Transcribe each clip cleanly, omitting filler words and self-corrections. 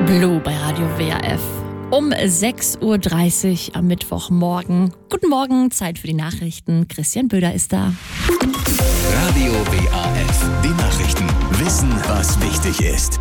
Blue bei Radio WRF. Um 6.30 Uhr am Mittwochmorgen. Guten Morgen, Zeit für die Nachrichten. Christian Böder ist da. Radio WRF, die Nachrichten. Wissen, was wichtig ist.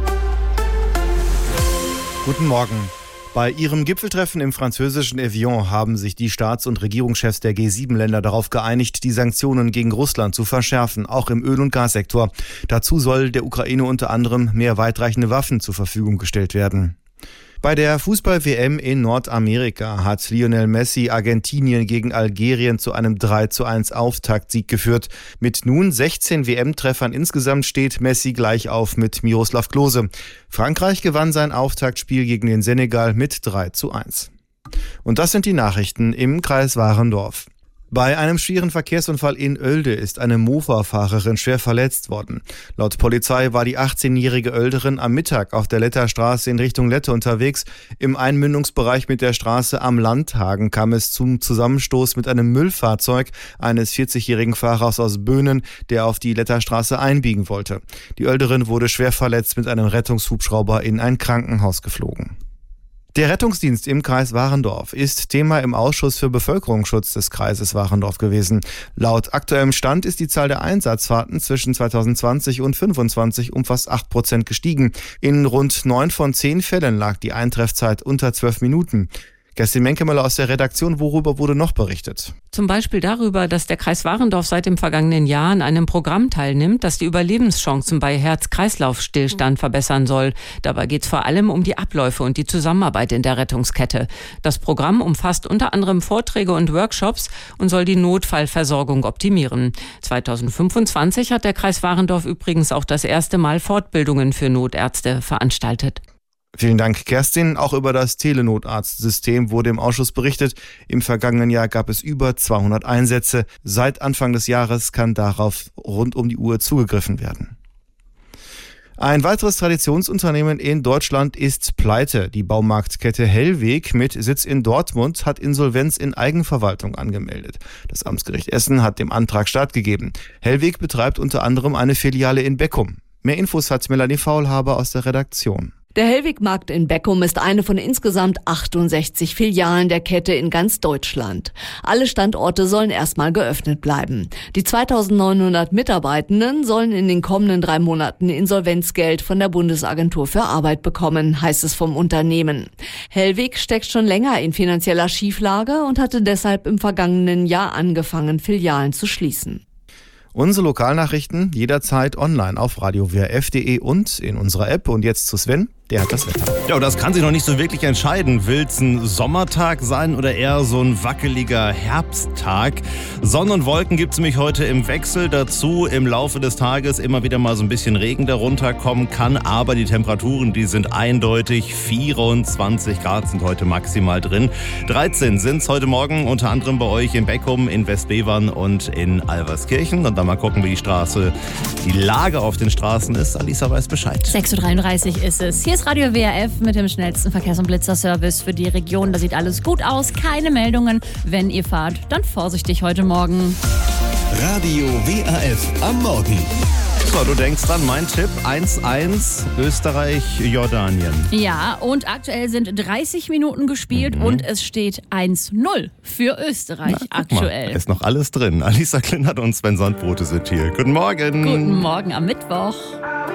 Guten Morgen. Bei ihrem Gipfeltreffen im französischen Evian haben sich die Staats- und Regierungschefs der G7-Länder darauf geeinigt, die Sanktionen gegen Russland zu verschärfen, auch im Öl- und Gassektor. Dazu soll der Ukraine unter anderem mehr weitreichende Waffen zur Verfügung gestellt werden. Bei der Fußball-WM in Nordamerika hat Lionel Messi Argentinien gegen Algerien zu einem 3:1 Auftaktsieg geführt. Mit nun 16 WM-Treffern insgesamt steht Messi gleich auf mit Miroslav Klose. Frankreich gewann sein Auftaktspiel gegen den Senegal mit 3:1. Und das sind die Nachrichten im Kreis Warendorf. Bei einem schweren Verkehrsunfall in Oelde ist eine Mofa-Fahrerin schwer verletzt worden. Laut Polizei war die 18-jährige Oelderin am Mittag auf der Letterstraße in Richtung Lette unterwegs. Im Einmündungsbereich mit der Straße am Landhagen kam es zum Zusammenstoß mit einem Müllfahrzeug eines 40-jährigen Fahrers aus Böhnen, der auf die Letterstraße einbiegen wollte. Die Oelderin wurde schwer verletzt mit einem Rettungshubschrauber in ein Krankenhaus geflogen. Der Rettungsdienst im Kreis Warendorf ist Thema im Ausschuss für Bevölkerungsschutz des Kreises Warendorf gewesen. Laut aktuellem Stand ist die Zahl der Einsatzfahrten zwischen 2020 und 2025 um fast 8% gestiegen. In rund 9 von 10 Fällen lag die Eintreffzeit unter 12 Minuten. Kerstin Menkemöller aus der Redaktion, worüber wurde noch berichtet? Zum Beispiel darüber, dass der Kreis Warendorf seit dem vergangenen Jahr an einem Programm teilnimmt, das die Überlebenschancen bei Herz-Kreislauf-Stillstand verbessern soll. Dabei geht es vor allem um die Abläufe und die Zusammenarbeit in der Rettungskette. Das Programm umfasst unter anderem Vorträge und Workshops und soll die Notfallversorgung optimieren. 2025 hat der Kreis Warendorf übrigens auch das erste Mal Fortbildungen für Notärzte veranstaltet. Vielen Dank, Kerstin. Auch über das Telenotarztsystem wurde im Ausschuss berichtet. Im vergangenen Jahr gab es über 200 Einsätze. Seit Anfang des Jahres kann darauf rund um die Uhr zugegriffen werden. Ein weiteres Traditionsunternehmen in Deutschland ist pleite. Die Baumarktkette Hellweg mit Sitz in Dortmund hat Insolvenz in Eigenverwaltung angemeldet. Das Amtsgericht Essen hat dem Antrag stattgegeben. Hellweg betreibt unter anderem eine Filiale in Beckum. Mehr Infos hat Melanie Faulhaber aus der Redaktion. Der Hellweg-Markt in Beckum ist eine von insgesamt 68 Filialen der Kette in ganz Deutschland. Alle Standorte sollen erstmal geöffnet bleiben. Die 2900 Mitarbeitenden sollen in den kommenden 3 Monaten Insolvenzgeld von der Bundesagentur für Arbeit bekommen, heißt es vom Unternehmen. Hellweg steckt schon länger in finanzieller Schieflage und hatte deshalb im vergangenen Jahr angefangen, Filialen zu schließen. Unsere Lokalnachrichten jederzeit online auf radiowrf.de und in unserer App. Und jetzt zu Sven, der hat das Wetter. Ja, das kann sich noch nicht so wirklich entscheiden. Will es ein Sommertag sein oder eher so ein wackeliger Herbsttag? Sonne und Wolken gibt es nämlich heute im Wechsel. Dazu im Laufe des Tages immer wieder mal so ein bisschen Regen, der runterkommen kann. Aber die Temperaturen, die sind eindeutig. 24 Grad sind heute maximal drin. 13 sind es heute Morgen, unter anderem bei euch in Beckum, in Westbevern und in Alverskirchen. Und dann mal gucken, wie die Lage auf den Straßen ist. Alisa weiß Bescheid. 6.33 Uhr ist es. Hier ist Radio WRF mit dem schnellsten Verkehrs- und Blitzerservice für die Region. Da sieht alles gut aus. Keine Meldungen. Wenn ihr fahrt, dann vorsichtig heute Morgen. Radio WRF am Morgen. So, du denkst dran, mein Tipp 1:1 Österreich-Jordanien. Ja, und aktuell sind 30 Minuten gespielt und es steht 1:0 für Österreich aktuell. Mal, ist noch alles drin. Alisa Klindert und Sven Sandbrote sind hier. Guten Morgen. Guten Morgen am Mittwoch.